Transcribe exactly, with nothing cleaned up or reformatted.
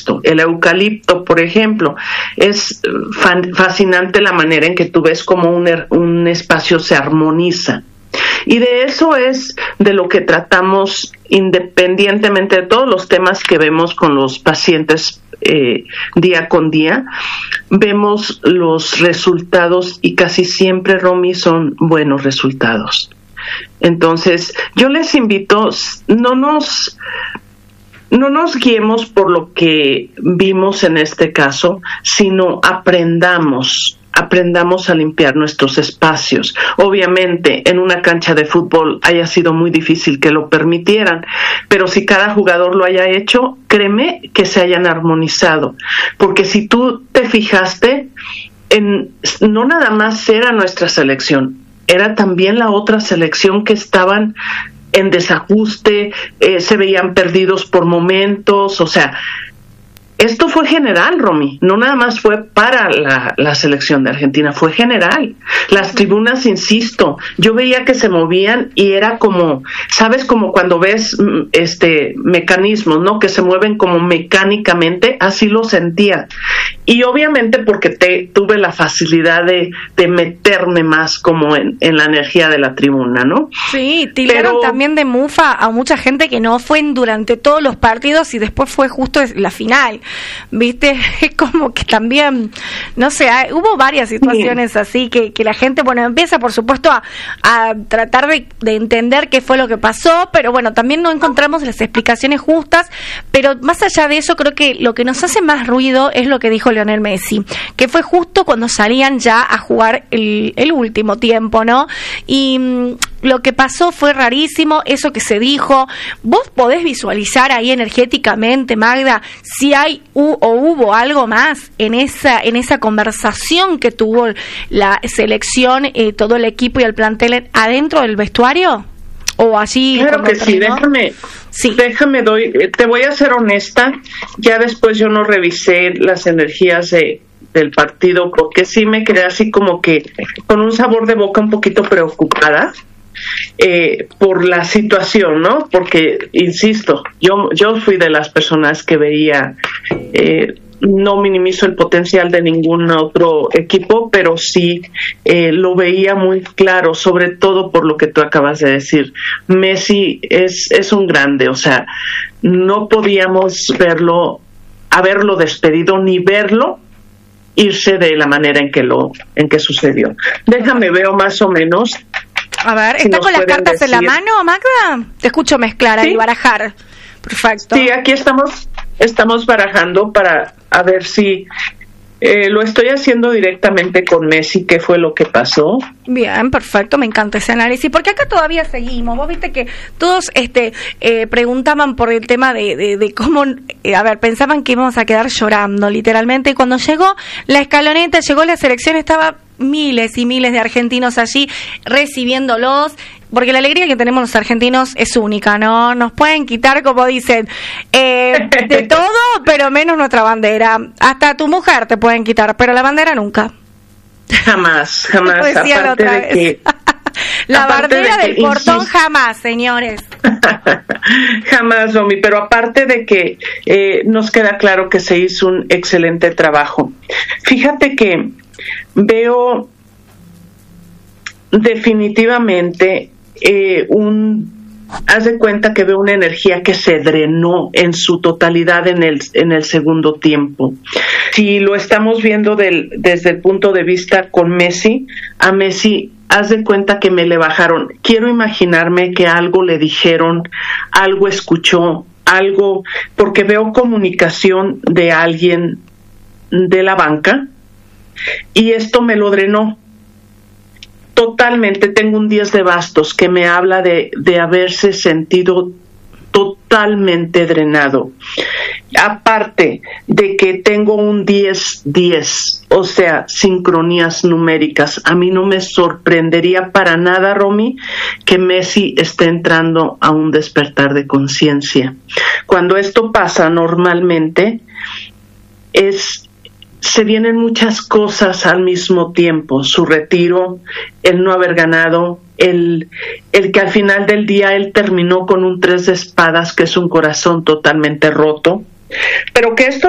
esto. El eucalipto, por ejemplo, es fan, fascinante la manera en que tú ves cómo un, un espacio se armoniza. Y de eso es de lo que tratamos, independientemente de todos los temas que vemos con los pacientes eh, día con día. Vemos los resultados y casi siempre, Romy, son buenos resultados. Entonces, yo les invito, no nos, no nos guiemos por lo que vimos en este caso, sino aprendamos. Aprendamos a limpiar nuestros espacios. Obviamente, en una cancha de fútbol haya sido muy difícil que lo permitieran, pero si cada jugador lo haya hecho, créeme que se hayan armonizado. Porque si tú te fijaste, en, no nada más era nuestra selección, era también la otra selección que estaban en desajuste, eh, se veían perdidos por momentos, o sea, esto fue general, Romy, no nada más fue para la, la selección de Argentina, fue general. Las tribunas, insisto, yo veía que se movían y era como, ¿sabes? Como cuando ves este mecanismos, ¿no? Que se mueven como mecánicamente, así lo sentía. Y obviamente porque te, tuve la facilidad de, de meterme más como en, en la energía de la tribuna, ¿no? Sí, tildaron Pero... también de mufa a mucha gente que no fue durante todos los partidos y después fue justo la final. ¿Viste? Es como que también, no sé, hay, hubo varias situaciones sí. así que, que la gente, bueno, empieza por supuesto a, a tratar de, de entender qué fue lo que pasó, pero bueno, también no encontramos las explicaciones justas, pero más allá de eso creo que lo que nos hace más ruido es lo que dijo Lionel Messi, que fue justo cuando salían ya a jugar el, el último tiempo, ¿no? Y mmm, lo que pasó fue rarísimo, eso que se dijo. ¿Vos podés visualizar ahí energéticamente, Magda, si hay u, o hubo algo más en esa en esa conversación que tuvo la selección, eh, todo el equipo y el plantel adentro del vestuario? ¿O así? Claro que sí, déjame, sí. déjame doy, te voy a ser honesta, ya después yo no revisé las energías de del partido porque sí me quedé así como que con un sabor de boca un poquito preocupada. Eh, por la situación, ¿no? Porque, insisto, yo yo fui de las personas que veía, eh, no minimizo el potencial de ningún otro equipo, pero sí eh, lo veía muy claro, sobre todo por lo que tú acabas de decir. Messi es, es un grande, o sea, no podíamos verlo, haberlo despedido, ni verlo irse de la manera en que lo, en que sucedió. Déjame, veo más o menos. A ver, ¿está si con las cartas decir... en la mano, Magda? Te escucho mezclar ¿Sí? y barajar. Perfecto. Sí, aquí estamos estamos barajando para a ver si eh, lo estoy haciendo directamente con Messi, qué fue lo que pasó. Bien, perfecto, me encanta ese análisis, porque acá todavía seguimos. Vos viste que todos este eh, preguntaban por el tema de, de, de cómo, eh, a ver, pensaban que íbamos a quedar llorando, literalmente. Y cuando llegó la escaloneta, llegó la selección, estaba miles y miles de argentinos allí recibiéndolos, porque la alegría que tenemos los argentinos es única, ¿no? Nos pueden quitar, como dicen, eh, de todo, pero menos nuestra bandera. Hasta tu mujer te pueden quitar, pero la bandera nunca. Jamás, jamás. Aparte de que, la bandera del que, portón insisto, jamás, señores. Jamás, Romy, pero aparte de que eh, nos queda claro que se hizo un excelente trabajo. Fíjate que veo definitivamente eh, un haz de cuenta que veo una energía que se drenó en su totalidad en el en el segundo tiempo. Si lo estamos viendo del, desde el punto de vista con Messi, a Messi haz de cuenta que me le bajaron. Quiero imaginarme que algo le dijeron, algo escuchó, algo, porque veo comunicación de alguien de la banca y esto me lo drenó totalmente. Tengo un diez de bastos que me habla de, de haberse sentido totalmente drenado. Aparte de que tengo un diez diez, o sea, sincronías numéricas. A mí no me sorprendería para nada, Romy, que Messi esté entrando a un despertar de conciencia. Cuando esto pasa normalmente es se vienen muchas cosas al mismo tiempo, su retiro, el no haber ganado, el, el que al final del día él terminó con un tres de espadas, que es un corazón totalmente roto, pero que esto